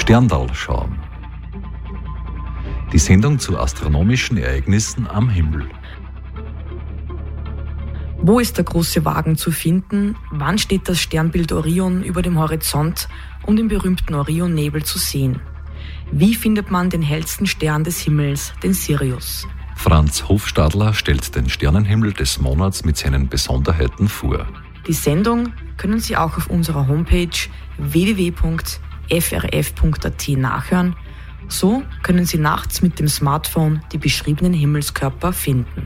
Sterndal schauen. Die Sendung zu astronomischen Ereignissen am Himmel. Wo ist der große Wagen zu finden? Wann steht das Sternbild Orion über dem Horizont, um den berühmten Orionnebel zu sehen? Wie findet man den hellsten Stern des Himmels, den Sirius? Franz Hofstadler stellt den Sternenhimmel des Monats mit seinen Besonderheiten vor. Die Sendung können Sie auch auf unserer Homepage www.frf.at nachhören. So können Sie nachts mit dem Smartphone die beschriebenen Himmelskörper finden.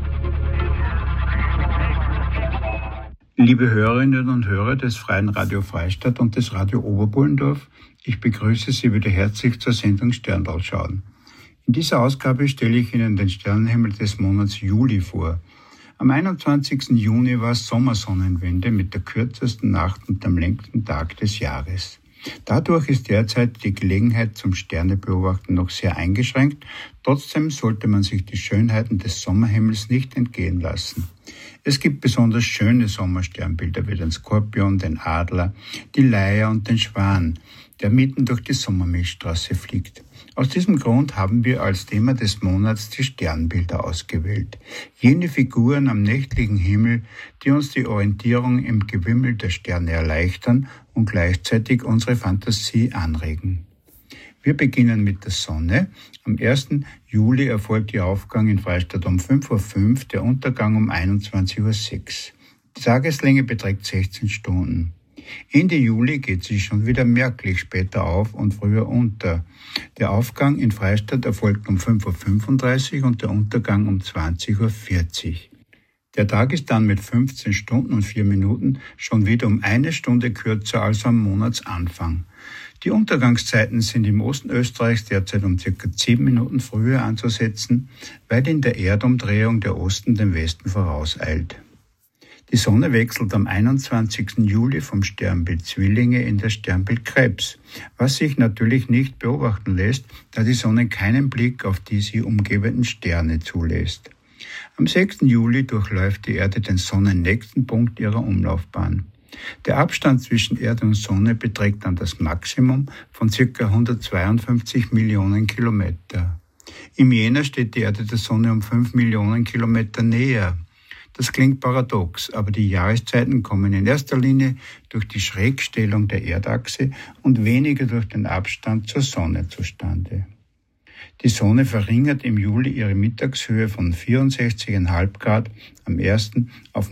Liebe Hörerinnen und Hörer des Freien Radio Freistadt und des Radio Oberbullendorf, ich begrüße Sie wieder herzlich zur Sendung Sterndal schauen. In dieser Ausgabe stelle ich Ihnen den Sternenhimmel des Monats Juli vor. Am 21. Juni war Sommersonnenwende mit der kürzesten Nacht und dem längsten Tag des Jahres. Dadurch ist derzeit die Gelegenheit zum Sternebeobachten noch sehr eingeschränkt. Trotzdem sollte man sich die Schönheiten des Sommerhimmels nicht entgehen lassen. Es gibt besonders schöne Sommersternbilder wie den Skorpion, den Adler, die Leier und den Schwan, der mitten durch die Sommermilchstraße fliegt. Aus diesem Grund haben wir als Thema des Monats die Sternbilder ausgewählt. Jene Figuren am nächtlichen Himmel, die uns die Orientierung im Gewimmel der Sterne erleichtern und gleichzeitig unsere Fantasie anregen. Wir beginnen mit der Sonne. Am 1. Juli erfolgt ihr Aufgang in Freistadt um 5:05 Uhr, der Untergang um 21:06 Uhr. Die Tageslänge beträgt 16 Stunden. Ende Juli geht sie schon wieder merklich später auf und früher unter. Der Aufgang in Freistadt erfolgt um 5:35 Uhr und der Untergang um 20:40 Uhr. Der Tag ist dann mit 15 Stunden und 4 Minuten schon wieder um 1 Stunde kürzer als am Monatsanfang. Die Untergangszeiten sind im Osten Österreichs derzeit um ca. 7 Minuten früher anzusetzen, weil in der Erdumdrehung der Osten dem Westen vorauseilt. Die Sonne wechselt am 21. Juli vom Sternbild Zwillinge in das Sternbild Krebs, was sich natürlich nicht beobachten lässt, da die Sonne keinen Blick auf die sie umgebenden Sterne zulässt. Am 6. Juli durchläuft die Erde den sonnennächsten Punkt ihrer Umlaufbahn. Der Abstand zwischen Erde und Sonne beträgt dann das Maximum von ca. 152 Millionen Kilometer. Im Jänner steht die Erde der Sonne um 5 Millionen Kilometer näher. Das klingt paradox, aber die Jahreszeiten kommen in erster Linie durch die Schrägstellung der Erdachse und weniger durch den Abstand zur Sonne zustande. Die Sonne verringert im Juli ihre Mittagshöhe von 64,5 Grad am 1. auf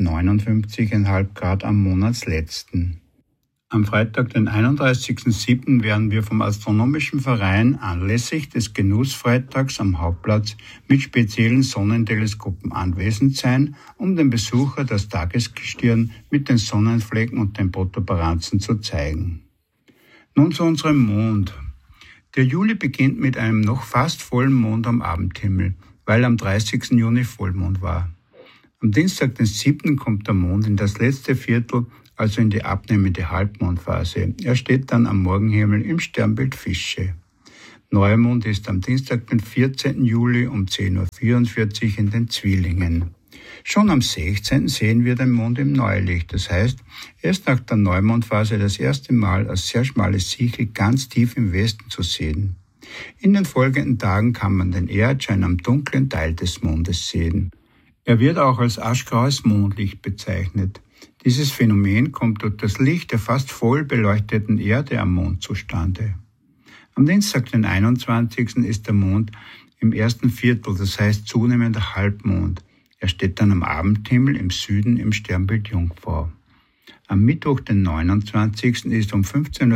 59,5 Grad am Monatsletzten. Am Freitag, den 31.07. werden wir vom Astronomischen Verein anlässlich des Genussfreitags am Hauptplatz mit speziellen Sonnenteleskopen anwesend sein, um dem Besucher das Tagesgestirn mit den Sonnenflecken und den Protuberanzen zu zeigen. Nun zu unserem Mond. Der Juli beginnt mit einem noch fast vollen Mond am Abendhimmel, weil am 30. Juni Vollmond war. Am Dienstag, den 7. kommt der Mond in das letzte Viertel, also in die abnehmende Halbmondphase. Er steht dann am Morgenhimmel im Sternbild Fische. Neumond ist am Dienstag, den 14. Juli um 10:44 Uhr in den Zwillingen. Schon am 16. sehen wir den Mond im Neulicht. Das heißt, erst nach der Neumondphase das erste Mal als sehr schmales Sichel ganz tief im Westen zu sehen. In den folgenden Tagen kann man den Erdschein am dunklen Teil des Mondes sehen. Er wird auch als aschgraues Mondlicht bezeichnet. Dieses Phänomen kommt durch das Licht der fast voll beleuchteten Erde am Mond zustande. Am Dienstag, den 21. ist der Mond im ersten Viertel, das heißt zunehmender Halbmond. Er steht dann am Abendhimmel im Süden im Sternbild Jungfrau. Am Mittwoch, den 29. ist um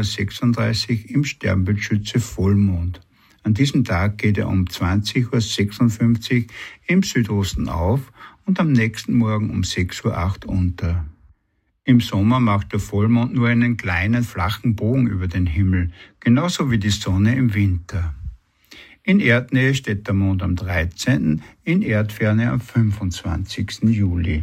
15:36 Uhr im Sternbild Schütze Vollmond. An diesem Tag geht er um 20:56 Uhr im Südosten auf und am nächsten Morgen um 6:08 Uhr unter. Im Sommer macht der Vollmond nur einen kleinen, flachen Bogen über den Himmel, genauso wie die Sonne im Winter. In Erdnähe steht der Mond am 13., in Erdferne am 25. Juli.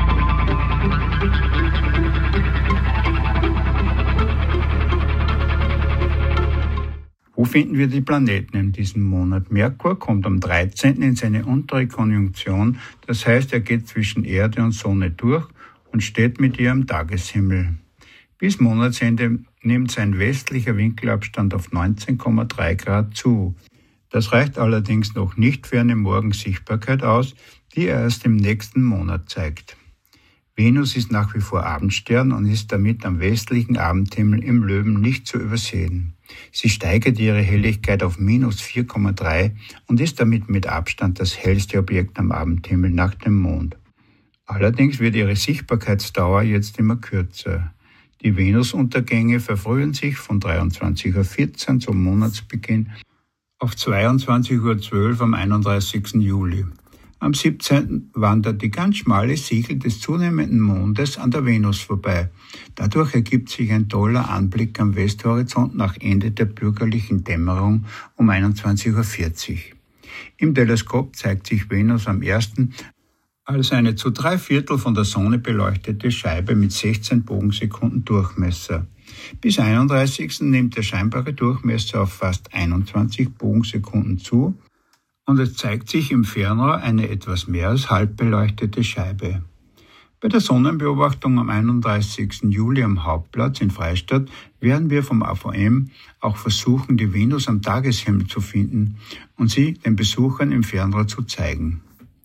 Wo finden wir die Planeten in diesem Monat? Merkur kommt am 13. in seine untere Konjunktion, das heißt, er geht zwischen Erde und Sonne durch und steht mit ihr am Tageshimmel. Bis Monatsende nimmt sein westlicher Winkelabstand auf 19,3 Grad zu. Das reicht allerdings noch nicht für eine Morgensichtbarkeit aus, die er erst im nächsten Monat zeigt. Venus ist nach wie vor Abendstern und ist damit am westlichen Abendhimmel im Löwen nicht zu übersehen. Sie steigert ihre Helligkeit auf minus 4,3 und ist damit mit Abstand das hellste Objekt am Abendhimmel nach dem Mond. Allerdings wird ihre Sichtbarkeitsdauer jetzt immer kürzer. Die Venusuntergänge verfrühen sich von 23:14 Uhr zum Monatsbeginn auf 22:12 Uhr am 31. Juli. Am 17. wandert die ganz schmale Sichel des zunehmenden Mondes an der Venus vorbei. Dadurch ergibt sich ein toller Anblick am Westhorizont nach Ende der bürgerlichen Dämmerung um 21:40 Uhr. Im Teleskop zeigt sich Venus am 1. als eine zu 3/4 von der Sonne beleuchtete Scheibe mit 16 Bogensekunden Durchmesser. Bis 31. nimmt der scheinbare Durchmesser auf fast 21 Bogensekunden zu und es zeigt sich im Fernrohr eine etwas mehr als halb beleuchtete Scheibe. Bei der Sonnenbeobachtung am 31. Juli am Hauptplatz in Freistadt werden wir vom AVM auch versuchen, die Venus am Tageshimmel zu finden und sie den Besuchern im Fernrohr zu zeigen.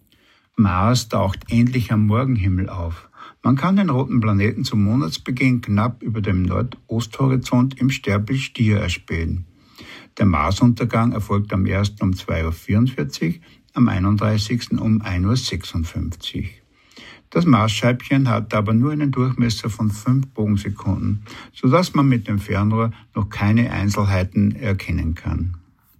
Mars taucht endlich am Morgenhimmel auf. Man kann den roten Planeten zum Monatsbeginn knapp über dem Nordosthorizont im Sternbild Stier erspähen. Der Marsuntergang erfolgt am 1. um 2:44 Uhr, am 31. um 1:56 Uhr. Das Marsscheibchen hat aber nur einen Durchmesser von 5 Bogensekunden, sodass man mit dem Fernrohr noch keine Einzelheiten erkennen kann.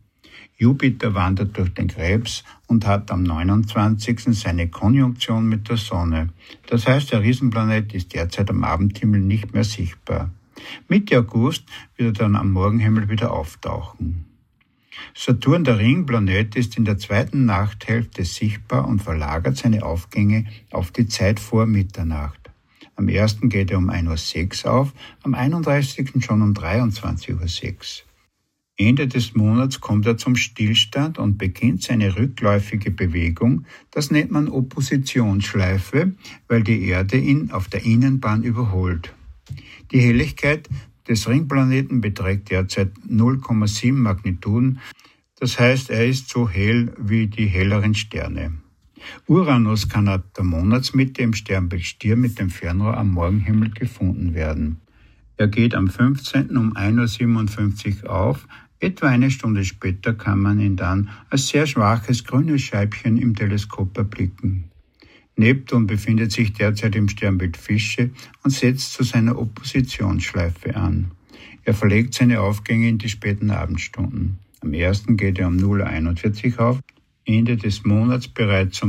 Jupiter wandert durch den Krebs und hat am 29. seine Konjunktion mit der Sonne. Das heißt, der Riesenplanet ist derzeit am Abendhimmel nicht mehr sichtbar. Mitte August wird er dann am Morgenhimmel wieder auftauchen. Saturn, der Ringplanet, ist in der zweiten Nachthälfte sichtbar und verlagert seine Aufgänge auf die Zeit vor Mitternacht. Am 1. geht er um 1:06 Uhr auf, am 31. schon um 23:06 Uhr. Ende des Monats kommt er zum Stillstand und beginnt seine rückläufige Bewegung. Das nennt man Oppositionsschleife, weil die Erde ihn auf der Innenbahn überholt. Die Helligkeit des Ringplaneten beträgt derzeit 0,7 Magnituden. Das heißt, er ist so hell wie die helleren Sterne. Uranus kann ab der Monatsmitte im Sternbild Stier mit dem Fernrohr am Morgenhimmel gefunden werden. Er geht am 15. um 1:57 Uhr auf. Etwa eine Stunde später kann man ihn dann als sehr schwaches grünes Scheibchen im Teleskop erblicken. Neptun befindet sich derzeit im Sternbild Fische und setzt zu seiner Oppositionsschleife an. Er verlegt seine Aufgänge in die späten Abendstunden. Am 1. geht er um 0:41 Uhr auf, Ende des Monats bereits um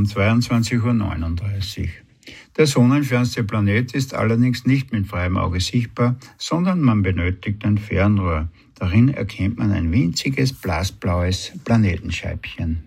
22:39 Uhr. Der sonnenfernste Planet ist allerdings nicht mit freiem Auge sichtbar, sondern man benötigt ein Fernrohr. Darin erkennt man ein winziges blassblaues Planetenscheibchen.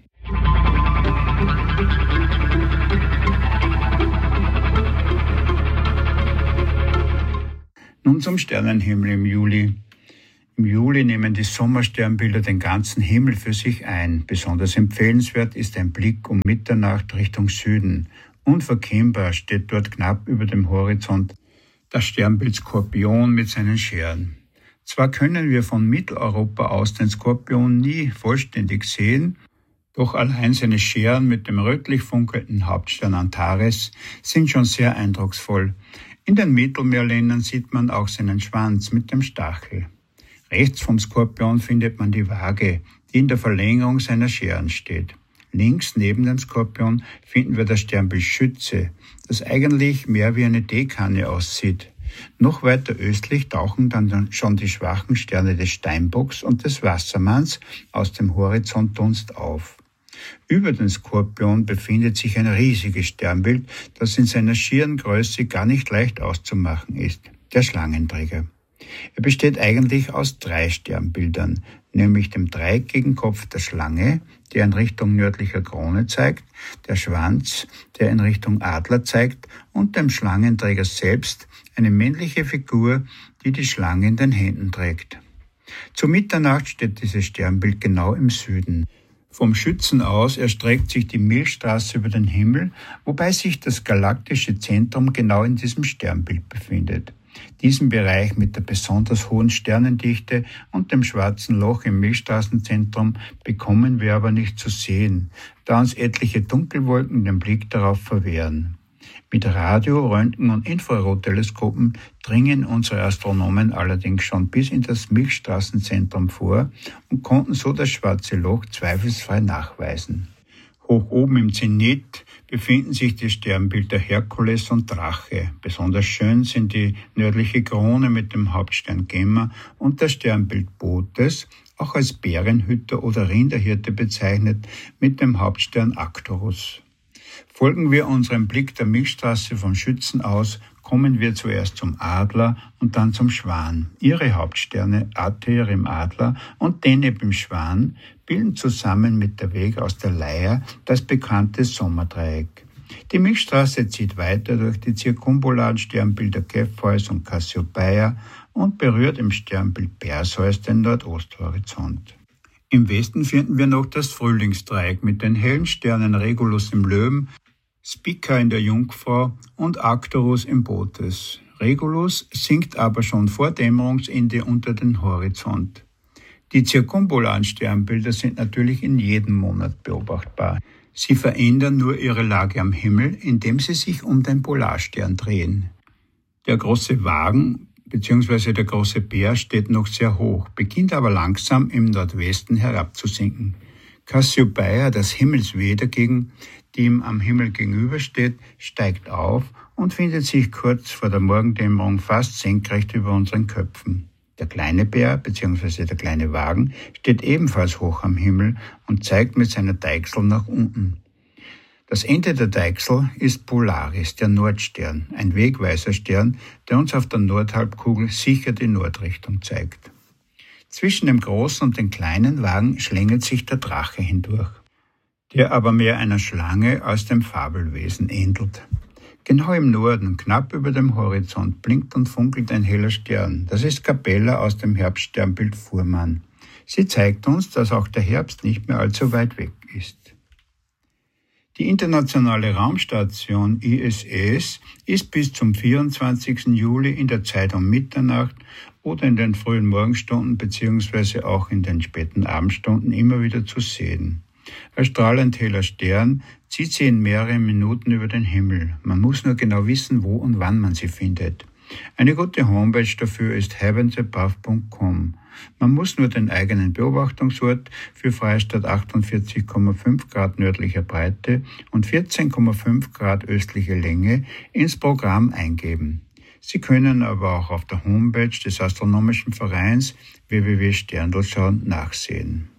Nun zum Sternenhimmel im Juli. Im Juli nehmen die Sommersternbilder den ganzen Himmel für sich ein. Besonders empfehlenswert ist ein Blick um Mitternacht Richtung Süden. Unverkennbar steht dort knapp über dem Horizont das Sternbild Skorpion mit seinen Scheren. Zwar können wir von Mitteleuropa aus den Skorpion nie vollständig sehen, doch allein seine Scheren mit dem rötlich funkelnden Hauptstern Antares sind schon sehr eindrucksvoll. In den Mittelmeerländern sieht man auch seinen Schwanz mit dem Stachel. Rechts vom Skorpion findet man die Waage, die in der Verlängerung seiner Scheren steht. Links neben dem Skorpion finden wir das Sternbild Schütze, das eigentlich mehr wie eine Teekanne aussieht. Noch weiter östlich tauchen dann schon die schwachen Sterne des Steinbocks und des Wassermanns aus dem Horizontdunst auf. Über den Skorpion befindet sich ein riesiges Sternbild, das in seiner schieren Größe gar nicht leicht auszumachen ist, der Schlangenträger. Er besteht eigentlich aus 3 Sternbildern, nämlich dem dreieckigen Kopf der Schlange, der in Richtung nördlicher Krone zeigt, der Schwanz, der in Richtung Adler zeigt, und dem Schlangenträger selbst, eine männliche Figur, die die Schlange in den Händen trägt. Zu Mitternacht steht dieses Sternbild genau im Süden. Vom Schützen aus erstreckt sich die Milchstraße über den Himmel, wobei sich das galaktische Zentrum genau in diesem Sternbild befindet. Diesen Bereich mit der besonders hohen Sternendichte und dem schwarzen Loch im Milchstraßenzentrum bekommen wir aber nicht zu sehen, da uns etliche Dunkelwolken den Blick darauf verwehren. Mit Radio-, Röntgen- und Infrarotteleskopen dringen unsere Astronomen allerdings schon bis in das Milchstraßenzentrum vor und konnten so das schwarze Loch zweifelsfrei nachweisen. Hoch oben im Zenit befinden sich die Sternbilder Herkules und Drache. Besonders schön sind die nördliche Krone mit dem Hauptstern Gemma und das Sternbild Bootes, auch als Bärenhüter oder Rinderhirte bezeichnet, mit dem Hauptstern Arcturus. Folgen wir unserem Blick der Milchstraße vom Schützen aus, kommen wir zuerst zum Adler und dann zum Schwan. Ihre Hauptsterne Altair im Adler und Deneb im Schwan bilden zusammen mit der Weg aus der Leier das bekannte Sommerdreieck. Die Milchstraße zieht weiter durch die zirkumpolaren Sternbilder Cepheus und Cassiopeia und berührt im Sternbild Perseus den Nordosthorizont. Im Westen finden wir noch das Frühlingsdreieck mit den hellen Sternen Regulus im Löwen, Spica in der Jungfrau und Arcturus im Bootes. Regulus sinkt aber schon vor Dämmerungsende unter den Horizont. Die zirkumpolaren Sternbilder sind natürlich in jedem Monat beobachtbar. Sie verändern nur ihre Lage am Himmel, indem sie sich um den Polarstern drehen. Der große Wagen bzw. der große Bär steht noch sehr hoch, beginnt aber langsam im Nordwesten herabzusinken. Cassiopeia, das Himmelsweh dagegen, die ihm am Himmel gegenübersteht, steigt auf und findet sich kurz vor der Morgendämmerung fast senkrecht über unseren Köpfen. Der kleine Bär bzw. der kleine Wagen steht ebenfalls hoch am Himmel und zeigt mit seiner Deichsel nach unten. Das Ende der Deichsel ist Polaris, der Nordstern, ein Wegweiserstern, der uns auf der Nordhalbkugel sicher die Nordrichtung zeigt. Zwischen dem großen und dem kleinen Wagen schlängelt sich der Drache hindurch, der aber mehr einer Schlange als dem Fabelwesen ähnelt. Genau im Norden, knapp über dem Horizont, blinkt und funkelt ein heller Stern. Das ist Capella aus dem Herbststernbild Fuhrmann. Sie zeigt uns, dass auch der Herbst nicht mehr allzu weit weg ist. Die internationale Raumstation ISS ist bis zum 24. Juli in der Zeit um Mitternacht oder in den frühen Morgenstunden bzw. auch in den späten Abendstunden immer wieder zu sehen. Ein strahlend heller Stern zieht sie in mehreren Minuten über den Himmel. Man muss nur genau wissen, wo und wann man sie findet. Eine gute Homepage dafür ist heavensabove.com. Man muss nur den eigenen Beobachtungsort für Freistadt 48,5 Grad nördlicher Breite und 14,5 Grad östliche Länge ins Programm eingeben. Sie können aber auch auf der Homepage des Astronomischen Vereins www.sterndlschauen nachsehen.